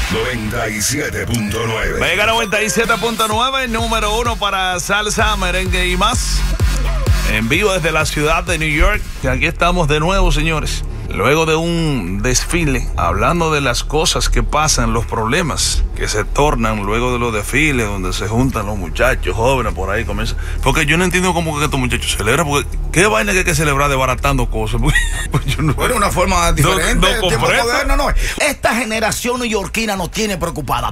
97.9. Mega 97.9, número 1 para salsa, merengue y más. En vivo desde la ciudad de New York. Y aquí estamos de nuevo, señores. Luego de un desfile, hablando de las cosas que pasan, los problemas que se tornan luego de los desfiles, donde se juntan los muchachos jóvenes por ahí, comienzan. Porque yo no entiendo cómo que estos muchachos celebran, porque qué vaina que hay que celebrar desbaratando cosas. Pues yo no, bueno, una forma diferente. No moderno, no. Esta generación neoyorquina nos tiene preocupada.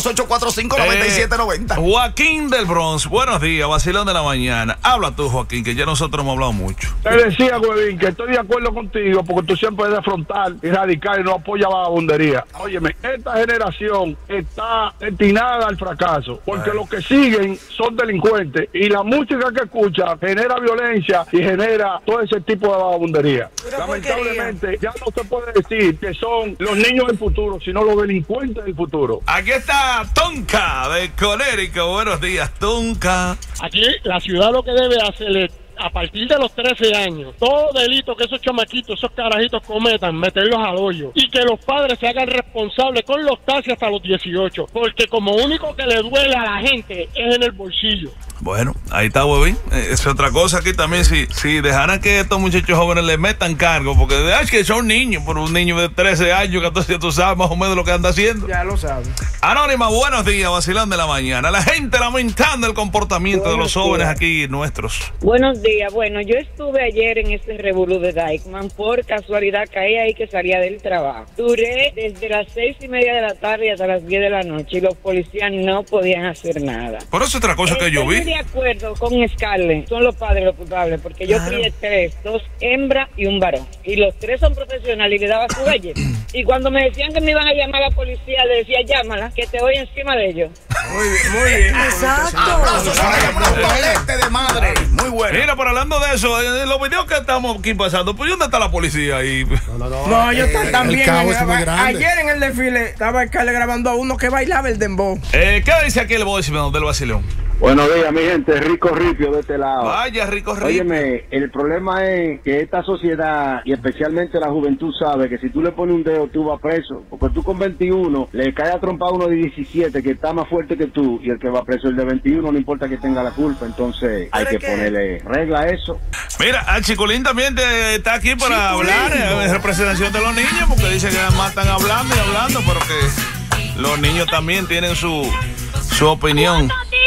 212-845-9790. Joaquín del Bronx, buenos días, vacilón de la mañana. Habla tú, Joaquín, que ya nosotros hemos hablado mucho. Te decía, Huevín, que estoy de acuerdo contigo, porque tú siempre eres frontal y radical y no apoyas vagabundería. Óyeme, esta generación está destinada al fracaso, porque los que siguen son delincuentes y la música que escucha genera violencia y genera todo ese tipo de vagabundería. Lamentablemente, ya no se puede decir que son los niños del futuro, sino los delincuentes del futuro. Aquí está Tonka de Connecticut. Buenos días, Tonka. Aquí la ciudad lo que debe hacer es, a partir de los 13 años, todo delito que esos chamaquitos, esos carajitos cometan, meterlos al hoyo. Y que los padres se hagan responsables con los taxis hasta los 18. Porque como único que le duele a la gente es en el bolsillo. Bueno, ahí está, Huevín. Es otra cosa aquí también. Si dejaran que estos muchachos jóvenes le metan cargo, porque es que son niños, pero un niño de 13 años, 14, tú sabes más o menos lo que anda haciendo. Ya lo sabes. Anónima, buenos días, vacilón de la mañana. La gente lamentando el comportamiento de los jóvenes aquí nuestros. Buenos días. Bueno, yo estuve ayer en ese revolú de Dyckman. Por casualidad caí ahí que salía del trabajo. Duré desde las 6:30 de la tarde hasta las 10 de la noche y los policías no podían hacer nada. Pero eso es otra cosa que yo vi. De acuerdo con Scarlett, son los padres los culpables, porque yo crié 3, 2 hembras y un varón, y los 3 son profesionales y le daba su galleta. Y cuando me decían que me iban a llamar a la policía, le decía, llámala, que te voy encima de ellos. Muy bien. Exacto. Aplausos para el aplauso de madre. Muy bueno. Mira, pero hablando de eso, en los videos que estamos aquí pasando, pues ¿dónde está la policía ahí? No, ellos están también. Ayer en el desfile estaba Scarlett grabando a uno que bailaba el dembow. ¿Qué dice aquí el voicemail del vacilón? Buenos días, mi gente. Rico Ripio de este lado. Vaya, Rico Ripio. Óyeme, el problema es que esta sociedad y especialmente la juventud sabe que si tú le pones un dedo tú vas preso, porque tú con 21 le cae a trompa a uno de 17 que está más fuerte que tú y el que va preso el de 21 no importa que tenga la culpa, entonces hay que ponerle regla a eso. Mira, Chicolín también está aquí para hablar en representación de los niños, porque dice que además están hablando y hablando, pero que los niños también tienen su opinión.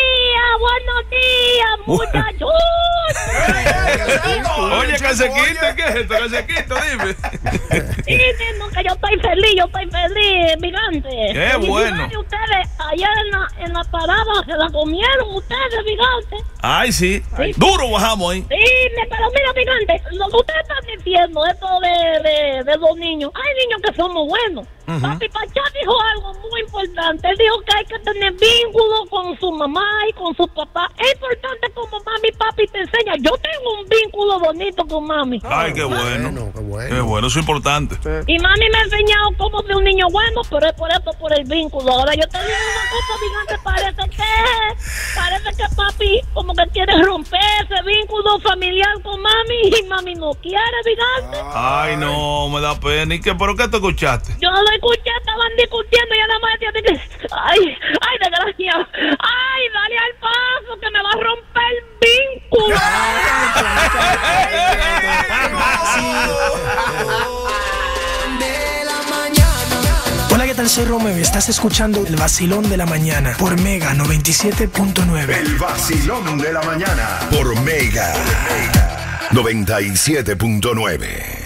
Buenos días, muchachos. Oye, Casequito, ¿qué es esto? Casequito, dime. Sí, mismo que yo estoy feliz, Vigante. Qué bueno. Ustedes allá en la parada se la comieron ustedes, Vigante. Ay, sí. Duro bajamos ahí. Sí, pero mira, Vigante, lo que ustedes están diciendo, esto de los niños, hay niños que son muy buenos. Papi Pachá dijo algo muy importante. Él dijo que hay que tener vínculo con su mamá y con su papá. Es importante como mami y papi te enseñan. Yo tengo un vínculo bonito con mami. Ay, qué bueno. Qué bueno, eso es importante. Y mami me ha enseñado cómo ser un niño bueno, pero es por eso, por el vínculo. Ahora yo te digo una cosa, Vigante, parece que papi como que quiere romper ese vínculo familiar con mami y mami no quiere, Vigante. Ay, no, me da pena. ¿Y qué? ¿Pero qué te escuchaste? Yo no lo escuché, estaban discutiendo y yo nada más decía que ay, desgraciado. Ay, dale al paso que me va a romper el vínculo. Hola, ¿qué tal? Soy Romeo y estás escuchando El Vacilón de la Mañana por Mega 97.9. El Vacilón de la Mañana por Mega 97.9.